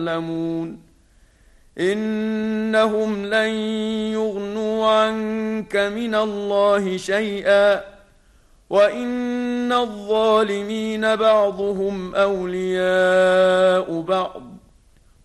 يعلمون إنهم لن يغنوا عنك من الله شيئا وإن الظالمين بعضهم أولياء بعض